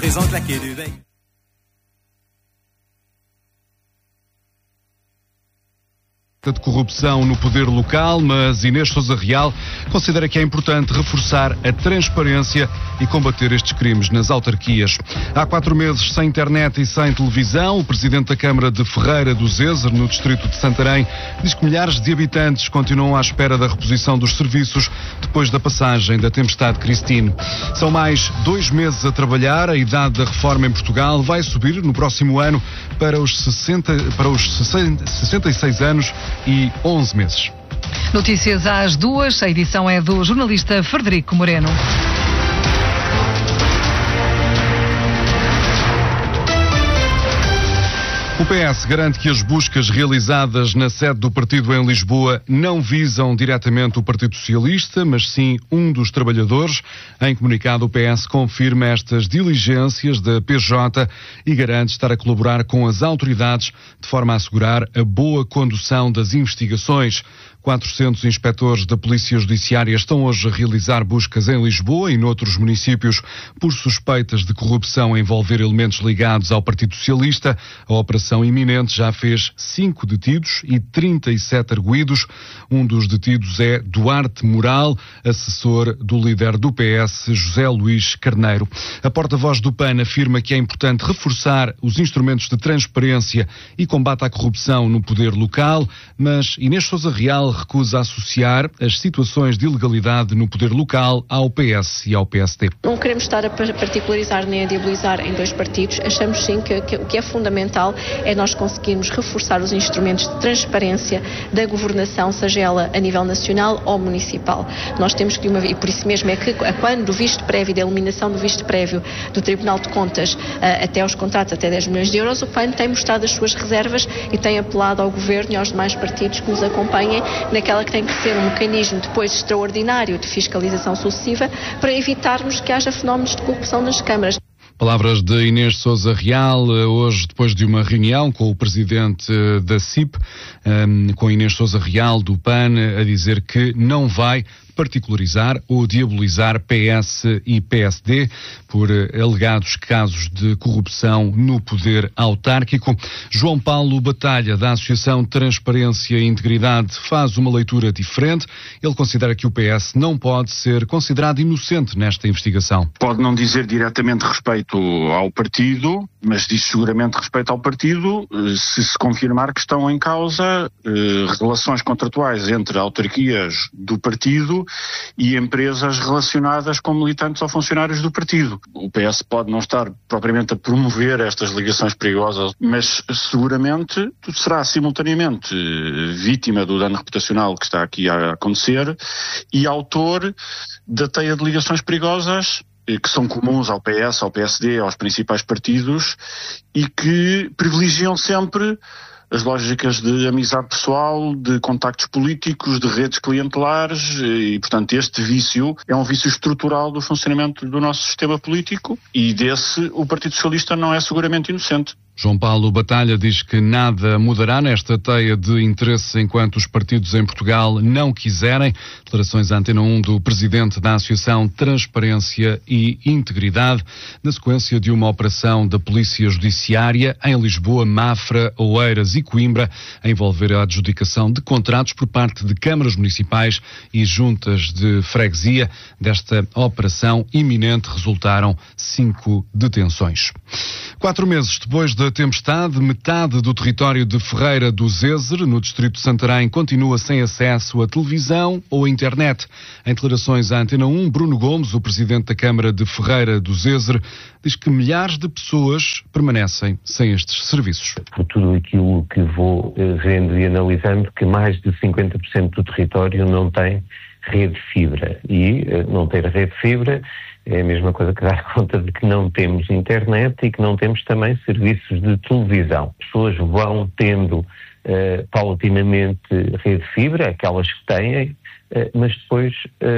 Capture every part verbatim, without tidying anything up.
présente la quai de veille. De corrupção no poder local, mas Inês Sousa Real considera que é importante reforçar a transparência e combater estes crimes nas autarquias. Há quatro meses sem internet e sem televisão, o presidente da Câmara de Ferreira do Zezer, no distrito de Santarém, diz que milhares de habitantes continuam à espera da reposição dos serviços depois da passagem da tempestade Christine. São mais dois meses a trabalhar, a idade da reforma em Portugal vai subir no próximo ano para os, sessenta, para os sessenta e seis anos e onze meses. Notícias às duas, a edição é do jornalista Frederico Moreno. O P S garante que as buscas realizadas na sede do partido em Lisboa não visam diretamente o Partido Socialista, mas sim um dos trabalhadores. Em comunicado, o P S confirma estas diligências da P J e garante estar a colaborar com as autoridades de forma a assegurar a boa condução das investigações. quatrocentos inspectores da Polícia Judiciária estão hoje a realizar buscas em Lisboa e noutros municípios por suspeitas de corrupção a envolver elementos ligados ao Partido Socialista. A operação iminente já fez cinco detidos e trinta e sete arguidos. Um dos detidos é Duarte Moral, assessor do líder do P S, José Luís Carneiro. A porta-voz do P A N afirma que é importante reforçar os instrumentos de transparência e combate à corrupção no poder local, mas Inês Sousa Real recusa associar as situações de ilegalidade no poder local ao P S e ao P S D. Não queremos estar a particularizar nem a diabolizar em dois partidos. Achamos sim que, que o que é fundamental é nós conseguirmos reforçar os instrumentos de transparência da governação, seja ela a nível nacional ou municipal. Nós temos que, uma, e por isso mesmo é que quando do visto prévio, da eliminação do visto prévio do Tribunal de Contas até aos contratos até dez milhões de euros, o P A N tem mostrado as suas reservas e tem apelado ao Governo e aos demais partidos que nos acompanhem naquela que tem que ser um mecanismo depois extraordinário de fiscalização sucessiva para evitarmos que haja fenómenos de corrupção nas câmaras. Palavras de Inês Sousa Real, hoje depois de uma reunião com o presidente da C I P, com Inês Sousa Real do P A N, a dizer que não vai particularizar ou diabolizar P S e P S D por alegados casos de corrupção no poder autárquico. João Paulo Batalha, da Associação Transparência e Integridade, faz uma leitura diferente. Ele considera que o P S não pode ser considerado inocente nesta investigação. Pode não dizer diretamente respeito ao partido, mas diz seguramente respeito ao partido se se confirmar que estão em causa eh, relações contratuais entre autarquias do partido e empresas relacionadas com militantes ou funcionários do partido. O P S pode não estar propriamente a promover estas ligações perigosas, mas seguramente será simultaneamente vítima do dano reputacional que está aqui a acontecer e autor da teia de ligações perigosas que são comuns ao P S, ao P S D, aos principais partidos e que privilegiam sempre as lógicas de amizade pessoal, de contactos políticos, de redes clientelares e, portanto, este vício é um vício estrutural do funcionamento do nosso sistema político e desse o Partido Socialista não é seguramente inocente. João Paulo Batalha diz que nada mudará nesta teia de interesse enquanto os partidos em Portugal não quiserem. Declarações à Antena um do presidente da Associação Transparência e Integridade, na sequência de uma operação da Polícia Judiciária em Lisboa, Mafra, Oeiras e Coimbra, a envolver a adjudicação de contratos por parte de câmaras municipais e juntas de freguesia. Desta operação iminente resultaram cinco detenções. Quatro meses depois da tempestade, metade do território de Ferreira do Zezer, no distrito de Santarém, continua sem acesso à televisão ou à internet. Em declarações à Antena um, Bruno Gomes, o presidente da Câmara de Ferreira do Zezer, diz que milhares de pessoas permanecem sem estes serviços. Por tudo aquilo que vou vendo e analisando, que mais de cinquenta por cento do território não tem rede de fibra. E não ter rede de fibra é a mesma coisa que dar conta de que não temos internet e que não temos também serviços de televisão. As pessoas vão tendo uh, paulatinamente rede de fibra, aquelas que têm, uh, mas depois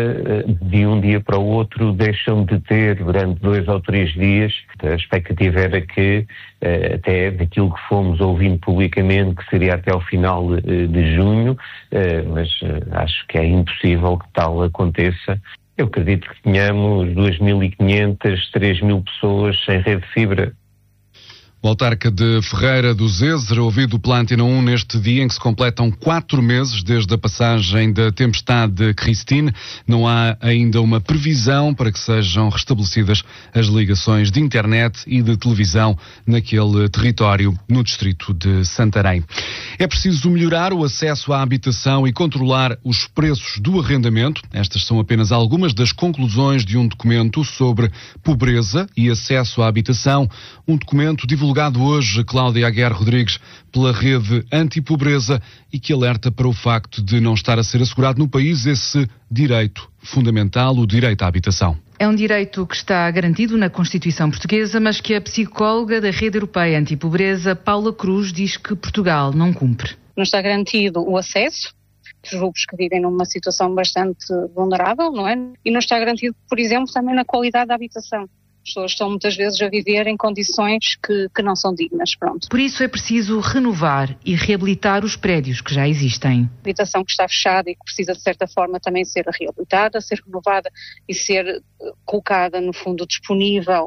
uh, de um dia para o outro deixam de ter durante dois ou três dias. A expectativa era que, uh, até daquilo que fomos ouvindo publicamente, que seria até ao final uh, de junho, uh, mas uh, acho que é impossível que tal aconteça. Eu acredito que tenhamos duas mil e quinhentas, três mil pessoas sem rede de fibra. O autarca de Ferreira do Zezer, ouvido pela Antena um neste dia em que se completam quatro meses desde a passagem da tempestade Christine. Não há ainda uma previsão para que sejam restabelecidas as ligações de internet e de televisão naquele território no distrito de Santarém. É preciso melhorar o acesso à habitação e controlar os preços do arrendamento. Estas são apenas algumas das conclusões de um documento sobre pobreza e acesso à habitação. Um documento divulgado Divulgado hoje, Cláudia Aguiar Rodrigues, pela rede anti-pobreza e que alerta para o facto de não estar a ser assegurado no país esse direito fundamental, o direito à habitação. É um direito que está garantido na Constituição Portuguesa, mas que a psicóloga da Rede Europeia Anti-Pobreza, Paula Cruz, diz que Portugal não cumpre. Não está garantido o acesso dos grupos que vivem numa situação bastante vulnerável, não é? E não está garantido, por exemplo, também na qualidade da habitação. As pessoas estão muitas vezes a viver em condições que, que não são dignas, pronto. Por isso é preciso renovar e reabilitar os prédios que já existem. A habitação que está fechada e que precisa de certa forma também ser reabilitada, ser renovada e ser colocada no fundo disponível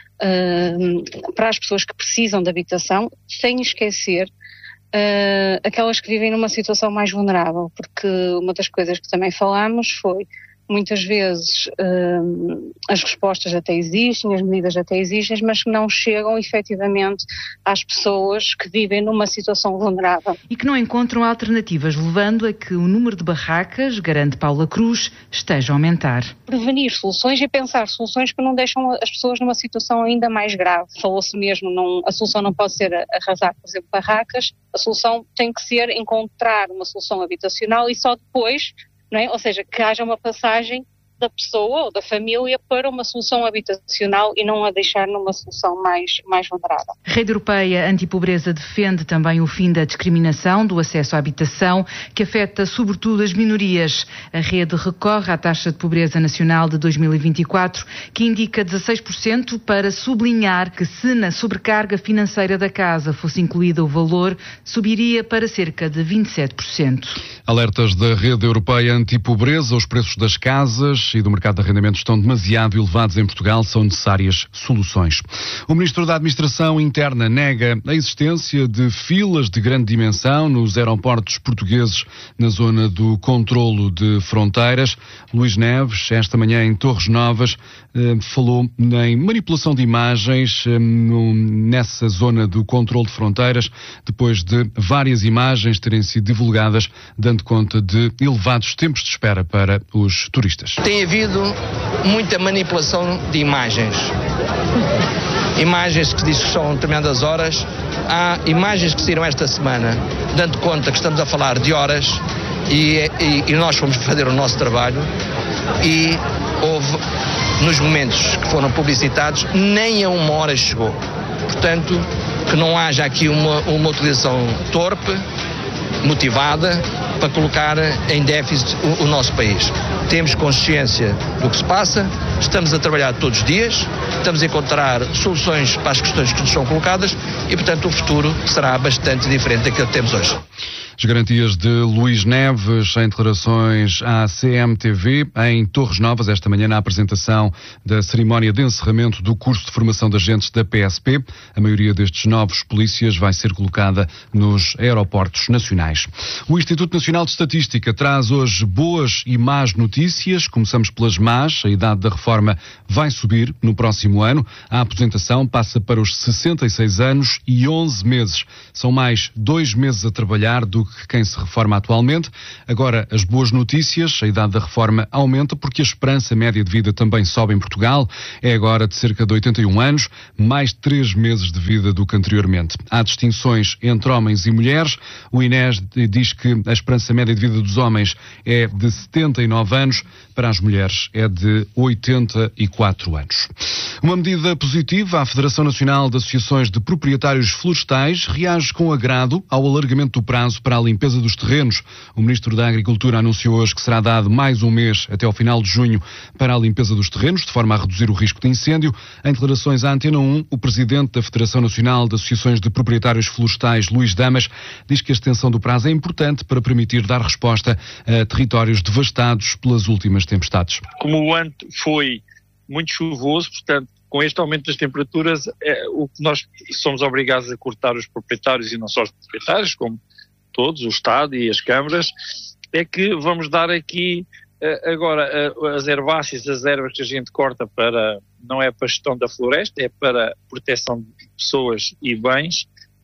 uh, para as pessoas que precisam de habitação, sem esquecer uh, aquelas que vivem numa situação mais vulnerável, porque uma das coisas que também falámos foi muitas vezes uh, as respostas até existem, as medidas até existem, mas que não chegam efetivamente às pessoas que vivem numa situação vulnerável. E que não encontram alternativas, levando a que o número de barracas, garante Paula Cruz, esteja a aumentar. Prevenir soluções e pensar soluções que não deixam as pessoas numa situação ainda mais grave. Falou-se mesmo, não, a solução não pode ser arrasar, por exemplo, barracas, a solução tem que ser encontrar uma solução habitacional e só depois, não é? Ou seja, que haja uma passagem da pessoa ou da família para uma solução habitacional e não a deixar numa solução mais, mais vulnerável. A Rede Europeia Anti-Pobreza defende também o fim da discriminação do acesso à habitação, que afeta sobretudo as minorias. A rede recorre à taxa de pobreza nacional de dois mil e vinte e quatro, que indica dezasseis por cento, para sublinhar que se na sobrecarga financeira da casa fosse incluído o valor, subiria para cerca de vinte e sete por cento. Alertas da Rede Europeia Anti-Pobreza: os preços das casas e do mercado de arrendamento estão demasiado elevados em Portugal, são necessárias soluções. O Ministro da Administração Interna nega a existência de filas de grande dimensão nos aeroportos portugueses na zona do controlo de fronteiras. Luís Neves, esta manhã em Torres Novas, falou em manipulação de imagens nessa zona do controlo de fronteiras, depois de várias imagens terem sido divulgadas, dando conta de elevados tempos de espera para os turistas. Tem havido muita manipulação de imagens. Imagens que diz que são determinadas horas. Há imagens que saíram esta semana, dando conta que estamos a falar de horas e, e, e nós fomos fazer o nosso trabalho e houve, nos momentos que foram publicitados, nem a uma hora chegou. Portanto, que não haja aqui uma, uma utilização torpe, motivada, para colocar em déficit o, o nosso país. Temos consciência do que se passa, estamos a trabalhar todos os dias, estamos a encontrar soluções para as questões que nos são colocadas e, portanto, o futuro será bastante diferente daquilo que temos hoje. As garantias de Luís Neves em declarações à C M T V em Torres Novas, esta manhã na apresentação da cerimónia de encerramento do curso de formação de agentes da P S P. A maioria destes novos polícias vai ser colocada nos aeroportos nacionais. O Instituto Nacional de Estatística traz hoje boas e más notícias. Começamos pelas más. A idade da reforma vai subir no próximo ano. A aposentação passa para os sessenta e seis anos e onze meses. São mais dois meses a trabalhar do que quem se reforma atualmente. Agora, as boas notícias: a idade da reforma aumenta porque a esperança média de vida também sobe em Portugal. É agora de cerca de oitenta e um anos, mais três meses de vida do que anteriormente. Há distinções entre homens e mulheres. O I N E S diz que a esperança média de vida dos homens é de setenta e nove anos, para as mulheres é de oitenta e quatro anos. Uma medida positiva: a Federação Nacional de Associações de Proprietários Florestais reage com agrado ao alargamento do prazo para a a limpeza dos terrenos. O Ministro da Agricultura anunciou hoje que será dado mais um mês até ao final de junho para a limpeza dos terrenos, de forma a reduzir o risco de incêndio. Em declarações à Antena um, o Presidente da Federação Nacional de Associações de Proprietários Florestais, Luís Damas, diz que a extensão do prazo é importante para permitir dar resposta a territórios devastados pelas últimas tempestades. Como o ano foi muito chuvoso, portanto, com este aumento das temperaturas, é, o que nós somos obrigados a cortar os proprietários, e não só os proprietários, como todos, o Estado e as câmaras, é que vamos dar aqui agora as herbáceas, as ervas que a gente corta para, não é para a gestão da floresta, é para proteção de pessoas e bens.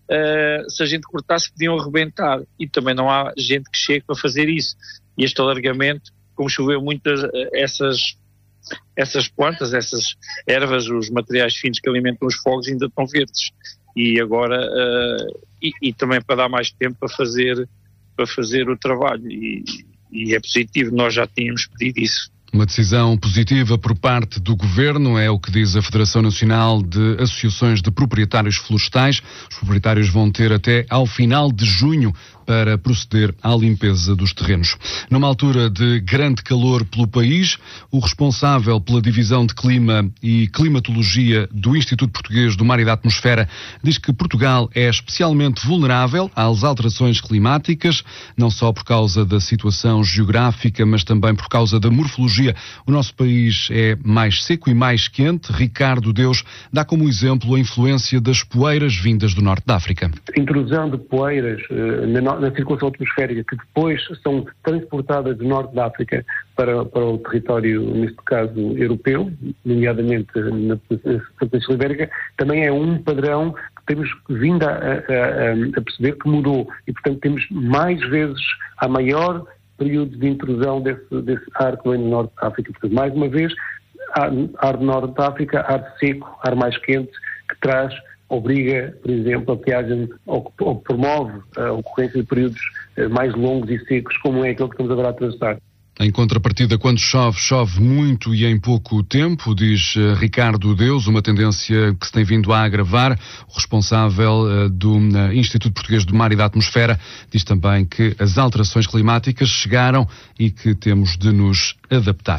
Uh, se a gente cortasse, podiam arrebentar, e também não há gente que chegue para fazer isso. E este alargamento, como choveu muitas essas essas plantas, essas ervas, os materiais finos que alimentam os fogos ainda estão verdes, e agora uh, e, e também para dar mais tempo para fazer para fazer o trabalho, e, e é positivo, nós já tínhamos pedido isso. Uma decisão positiva por parte do Governo, é o que diz a Federação Nacional de Associações de Proprietários Florestais. Os proprietários vão ter até ao final de junho para proceder à limpeza dos terrenos. Numa altura de grande calor pelo país, o responsável pela Divisão de Clima e Climatologia do Instituto Português do Mar e da Atmosfera diz que Portugal é especialmente vulnerável às alterações climáticas, não só por causa da situação geográfica, mas também por causa da morfologia. O nosso país é mais seco e mais quente. Ricardo Deus dá como exemplo a influência das poeiras vindas do norte da África. A intrusão de poeiras uh, na, na circulação atmosférica, que depois são transportadas do norte da África para, para o território, neste caso, europeu, nomeadamente na Península Ibérica, também é um padrão que temos vindo a, a, a perceber que mudou, e portanto temos mais vezes a maior período de intrusão desse, desse ar que vem do norte da África. Portanto, mais uma vez, ar, ar do norte da África, ar seco, ar mais quente, que traz, obriga, por exemplo, a que haja, ou, ou promove a ocorrência de períodos mais longos e secos, como é aquele que estamos agora a atravessar. Em contrapartida, quando chove, chove muito e em pouco tempo, diz uh, Ricardo Deus, uma tendência que se tem vindo a agravar. O responsável uh, do uh, Instituto Português do Mar e da Atmosfera diz também que as alterações climáticas chegaram e que temos de nos adaptar.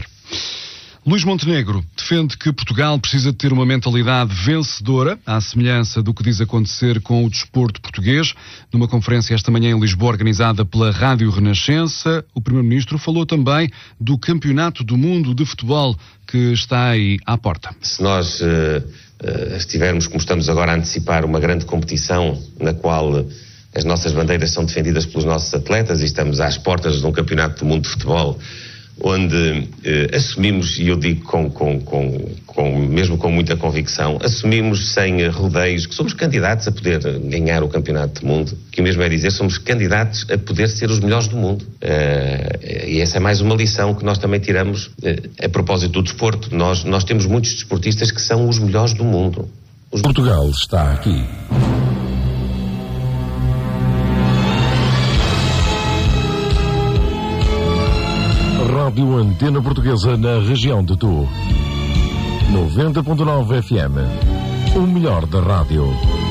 Luís Montenegro defende que Portugal precisa de ter uma mentalidade vencedora, à semelhança do que diz acontecer com o desporto português. Numa conferência esta manhã em Lisboa, organizada pela Rádio Renascença, o Primeiro-Ministro falou também do Campeonato do Mundo de Futebol que está aí à porta. Se nós uh, uh, estivermos, como estamos agora, a antecipar uma grande competição na qual uh, as nossas bandeiras são defendidas pelos nossos atletas, e estamos às portas de um Campeonato do Mundo de Futebol, onde eh, assumimos, e eu digo com, com, com, com, mesmo com muita convicção, assumimos sem rodeios que somos candidatos a poder ganhar o Campeonato do Mundo, que mesmo é dizer, somos candidatos a poder ser os melhores do mundo. Uh, e essa é mais uma lição que nós também tiramos uh, a propósito do desporto. Nós, nós temos muitos desportistas que são os melhores do mundo. Os... Portugal está aqui. Rádio Antena Portuguesa na região de Tu. noventa ponto nove F M. O melhor da rádio.